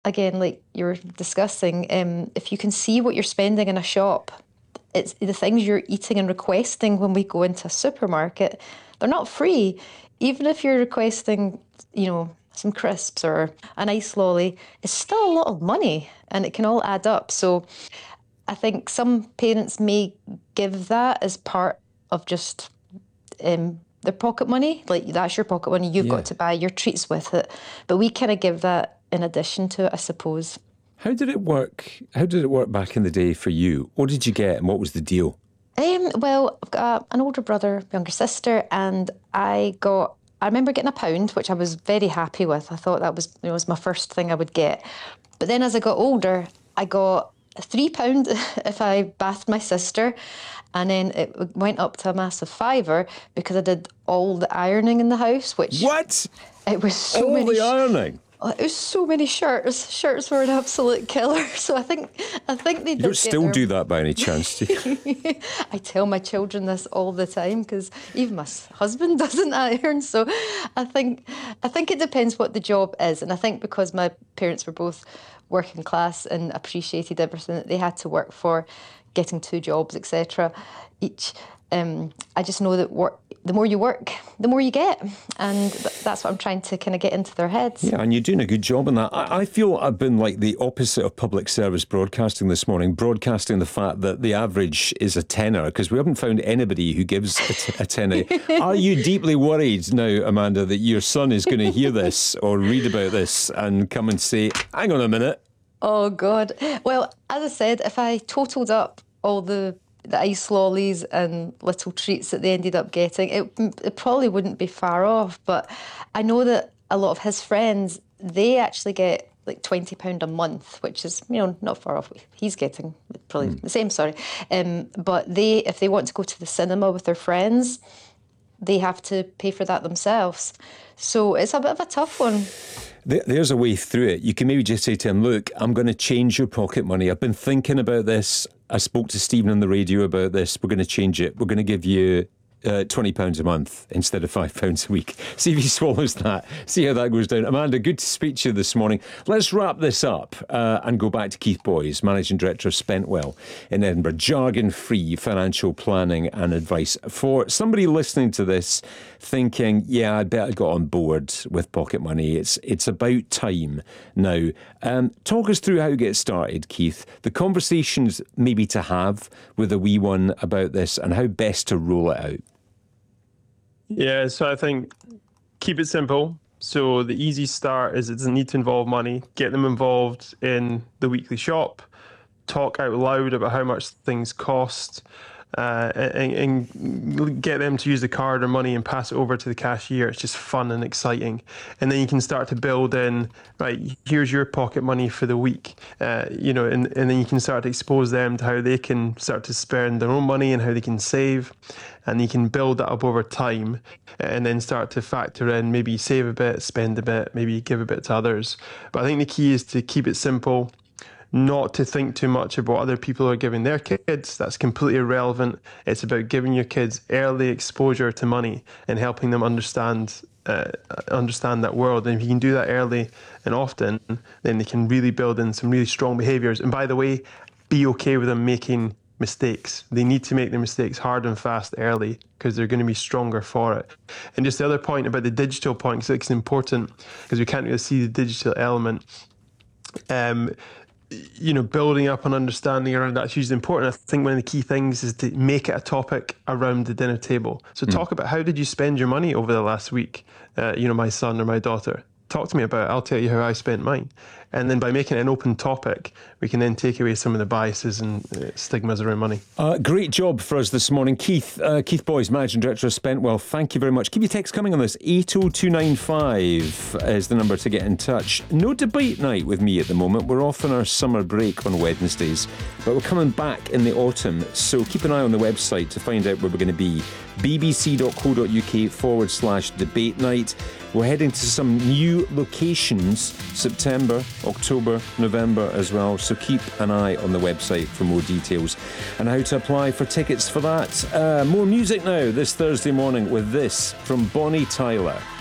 again, like you were discussing, if you can see what you're spending in a shop, it's the things you're eating and requesting when we go into a supermarket, they're not free. Even if you're requesting, some crisps or a nice lolly, it's still a lot of money and it can all add up. So I think some parents may give that as part of just their pocket money. Like, that's your pocket money, you've got to buy your treats with it. But we kind of give that in addition to it, I suppose. How did it work? How did it work back in the day for you? What did you get and what was the deal? Well, I've got an older brother, younger sister, and I remember getting £1, which I was very happy with. I thought that was my first thing I would get. But then as I got older, I got £3 if I bathed my sister, and then it went up to a massive £5 because I did all the ironing in the house. Which what? It was so all many the ironing. It was so many shirts. Shirts were an absolute killer. So I think they did. You don't still do that by any chance, do you? I tell my children this all the time because even my husband doesn't iron. So I think it depends what the job is, and I think because my parents were both working class and appreciated everything that they had to work for, getting 2 jobs, etc. each. I just know that the more you work, the more you get. And that's what I'm trying to kind of get into their heads. Yeah, and you're doing a good job in that. I feel I've been like the opposite of public service broadcasting this morning, broadcasting the fact that the average is a tenner, because we haven't found anybody who gives a tenner. Are you deeply worried now, Amanda, that your son is going to hear this or read about this and come and say, hang on a minute? Oh, God. Well, as I said, if I totaled up all the ice lollies and little treats that they ended up getting, it probably wouldn't be far off. But I know that a lot of his friends, they actually get like £20 a month, which is, not far off. He's getting probably the same, sorry. But if they want to go to the cinema with their friends, they have to pay for that themselves. So it's a bit of a tough one. There's a way through it. You can maybe just say to him, look, I'm going to change your pocket money. I've been thinking about this. I spoke to Stephen on the radio about this. We're going to change it. We're going to give you £20 a month instead of £5 a week. See if he swallows that. See how that goes down. Amanda, good to speak to you this morning. Let's wrap this up and go back to Keith Boys, Managing Director of Spentwell in Edinburgh. Jargon-free financial planning and advice. For somebody listening to this thinking, yeah, I bet I got on board with pocket money. It's about time now. Talk us through how you get started, Keith. The conversations maybe to have with a wee one about this and how best to roll it out. Yeah, so I think keep it simple. So the easy start is it doesn't need to involve money. Get them involved in the weekly shop. Talk out loud about how much things cost. And get them to use the card or money and pass it over to the cashier. It's just fun and exciting. And then you can start to build in, right, here's your pocket money for the week, and then you can start to expose them to how they can start to spend their own money and how they can save. And you can build that up over time and then start to factor in, maybe save a bit, spend a bit, maybe give a bit to others. But I think the key is to keep it simple, not to think too much about what other people are giving their kids. That's completely irrelevant. It's about giving your kids early exposure to money and helping them understand that world. And if you can do that early and often, then they can really build in some really strong behaviours. And by the way, be okay with them making mistakes. They need to make their mistakes hard and fast early because they're going to be stronger for it. And just the other point about the digital point, because it's important because we can't really see the digital element. Building up an understanding around that's hugely important. I think one of the key things is to make it a topic around the dinner table. So talk about how did you spend your money over the last week? My son or my daughter. Talk to me about it. I'll tell you how I spent mine. And then by making it an open topic, we can then take away some of the biases and stigmas around money. Great job for us this morning. Keith Boys, Managing Director of Spentwell, thank you very much. Keep your text coming on this. 80295 is the number to get in touch. No debate night with me at the moment. We're off on our summer break on Wednesdays, but we're coming back in the autumn. So keep an eye on the website to find out where we're going to be. bbc.co.uk/debate night. We're heading to some new locations, September, October, November as well. So keep an eye on the website for more details and how to apply for tickets for that. More music now this Thursday morning with this from Bonnie Tyler.